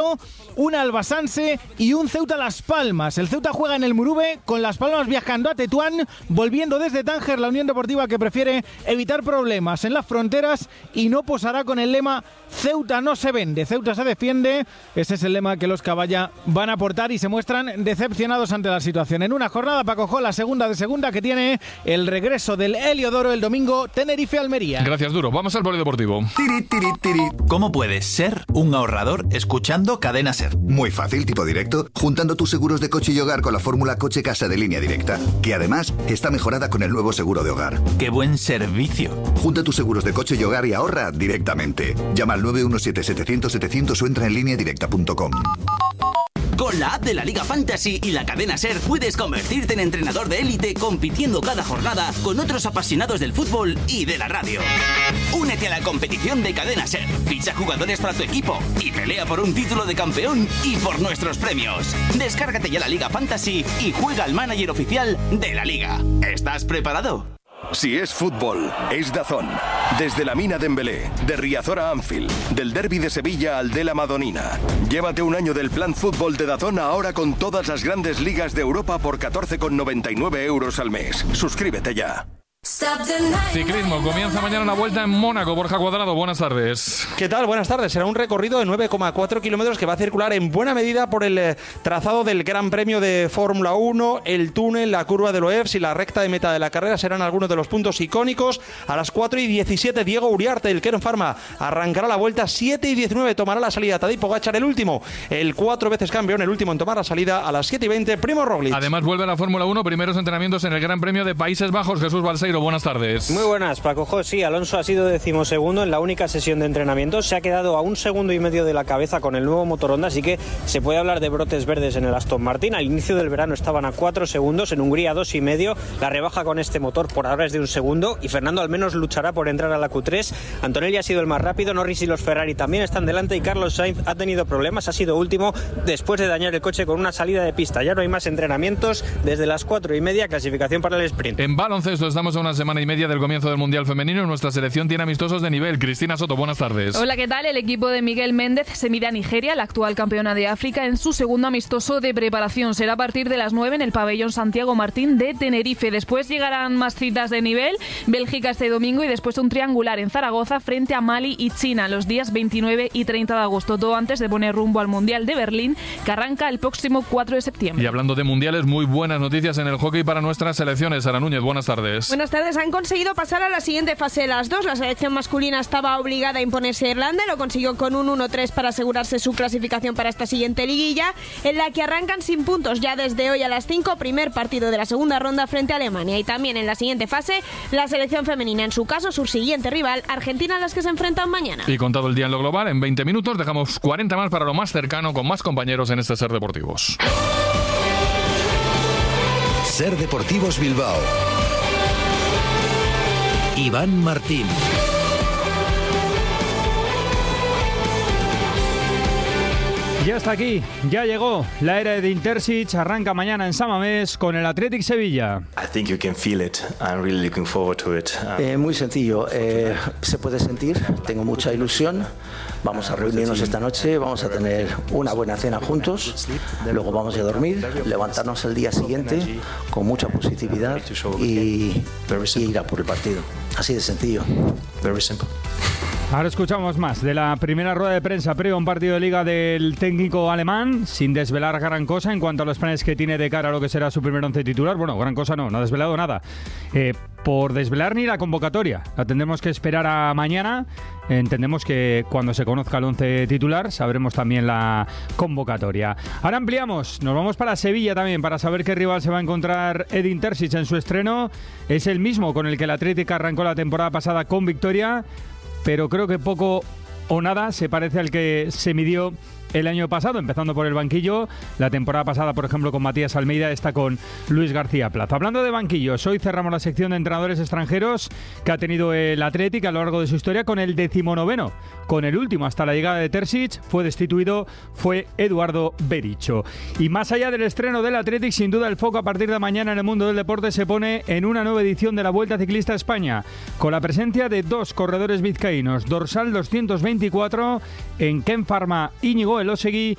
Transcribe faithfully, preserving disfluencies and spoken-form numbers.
Lugo, un Alba Sanse y un Ceuta Las Palmas. El Ceuta juega en el Murube, con Las Palmas viajando a Tetuán, volviendo desde Tánger, la Unión Deportiva que prefiere evitar problemas en las fronteras y no posará con el lema Ceuta no se vende, Ceuta se defiende. Ese es el lema que los Caballa van a aportar y se muestran decepcionados ante la situación. En una jornada, Paco Jo, la segunda de segunda, que tiene el regreso del Heliodoro el domingo, Tenerife-Almería. Gracias, Duro. Vamos al polideportivo. Tiri, tiri, tiri. ¿Cómo puedes ser un ahorrador escuchando Cadena Ser? Muy fácil, tipo directo, juntando tus seguros de coche y hogar con la fórmula Coche Casa de Línea Directa, que además está mejorada con el nuevo seguro de hogar. ¡Qué buen servicio! Junta tus seguros de coche y hogar y ahorra directamente. Llama al nueve uno siete setecientos setecientos o entra en línea directa punto com. Con la app de la Liga Fantasy y la cadena SER puedes convertirte en entrenador de élite compitiendo cada jornada con otros apasionados del fútbol y de la radio. Únete a la competición de Cadena SER, ficha jugadores para tu equipo y pelea por un título de campeón y por nuestros premios. Descárgate ya la Liga Fantasy y juega al manager oficial de la Liga. ¿Estás preparado? Si es fútbol, es DAZN. Desde la Mina Dembélé, de Riazor a Anfield, del derbi de Sevilla al de la Madonina. Llévate un año del plan fútbol de DAZN ahora con todas las grandes ligas de Europa por catorce con noventa y nueve euros al mes. Suscríbete ya. Ciclismo, comienza mañana la Vuelta en Mónaco. Borja Cuadrado, buenas tardes. ¿Qué tal? Buenas tardes. Será un recorrido de nueve coma cuatro kilómetros que va a circular en buena medida por el eh, trazado del Gran Premio de Fórmula uno, el túnel, la curva de Loebs y la recta de meta de la carrera serán algunos de los puntos icónicos. A las cuatro y diecisiete, Diego Uriarte, el Keren Pharma, arrancará la Vuelta. Siete y diecinueve tomará la salida Tadej Pogačar, el último, el cuatro veces campeón, el último en tomar la salida. A las siete y veinte, Primo Roglic. Además vuelve a la Fórmula uno, primeros entrenamientos en el Gran Premio de Países Bajos. Jesús Balseiro, buenas tardes. Muy buenas, Paco Jo. Sí, Alonso ha sido decimosegundo en la única sesión de entrenamiento. Se ha quedado a un segundo y medio de la cabeza con el nuevo motor Honda, así que se puede hablar de brotes verdes en el Aston Martin. Al inicio del verano estaban a cuatro segundos, en Hungría dos y medio. La rebaja con este motor por ahora es de un segundo y Fernando al menos luchará por entrar a la Q tres. Antonelli ha sido el más rápido, Norris y los Ferrari también están delante y Carlos Sainz ha tenido problemas, ha sido último después de dañar el coche con una salida de pista. Ya no hay más entrenamientos desde las cuatro y media, clasificación para el sprint. En baloncesto estamos a una semana y media del comienzo del Mundial Femenino. Nuestra selección tiene amistosos de nivel. Cristina Soto, buenas tardes. Hola, ¿qué tal? El equipo de Miguel Méndez se mide a Nigeria, la actual campeona de África, en su segundo amistoso de preparación. Será a partir de las nueve en el pabellón Santiago Martín de Tenerife. Después llegarán más citas de nivel. Bélgica este domingo y después un triangular en Zaragoza frente a Mali y China los días veintinueve y treinta de agosto. Todo antes de poner rumbo al Mundial de Berlín, que arranca el próximo cuatro de septiembre. Y hablando de mundiales, muy buenas noticias en el hockey para nuestras selecciones. Sara Núñez, buenas tardes. Buenas tardes. Han conseguido pasar a la siguiente fase las dos. La selección masculina estaba obligada a imponerse a Irlanda, lo consiguió con un uno tres para asegurarse su clasificación para esta siguiente liguilla, en la que arrancan sin puntos ya desde hoy a las cinco, primer partido de la segunda ronda frente a Alemania. Y también en la siguiente fase, la selección femenina, en su caso su siguiente rival, Argentina, a las que se enfrentan mañana. Y contado el día en lo global, en veinte minutos dejamos cuarenta más para lo más cercano, con más compañeros en este Ser Deportivos. Ser Deportivos Bilbao. Iván Martín. Ya está aquí, ya llegó la era de Intersic, arranca mañana en San Mamés con el Athletic Sevilla. I think you can feel it. I'm really looking forward to it. Eh, muy sencillo, eh, se puede sentir, tengo mucha ilusión. Vamos a reunirnos esta noche, vamos a tener una buena cena juntos, luego vamos a dormir, levantarnos el día siguiente con mucha positividad y, y ir a por el partido. Así de sencillo. Very simple. Ahora escuchamos más de la primera rueda de prensa previo a un partido de liga del técnico alemán, sin desvelar gran cosa en cuanto a los planes que tiene de cara a lo que será su primer once titular. Bueno, gran cosa no, no ha desvelado nada. Eh, por desvelar ni la convocatoria, la tendremos que esperar a mañana. Entendemos que cuando se conozca el once titular sabremos también la convocatoria. Ahora ampliamos, nos vamos para Sevilla también para saber qué rival se va a encontrar Edin Terzic en su estreno. Es el mismo con el que el Atlético arrancó la temporada pasada con victoria, pero creo que poco o nada se parece al que se midió el año pasado, empezando por el banquillo. La temporada pasada, por ejemplo, con Matías Almeida, está con Luis García Plaza. Hablando de banquillos, hoy cerramos la sección de entrenadores extranjeros que ha tenido el Athletic a lo largo de su historia con el decimonoveno. Con el último hasta la llegada de Terzic fue destituido, fue Eduardo Bericho. Y más allá del estreno del Athletic, sin duda el foco a partir de mañana en el mundo del deporte se pone en una nueva edición de la Vuelta Ciclista a España, con la presencia de dos corredores vizcaínos, dorsal doscientos veinticuatro en Keren Pharma, Íñigo Elósegui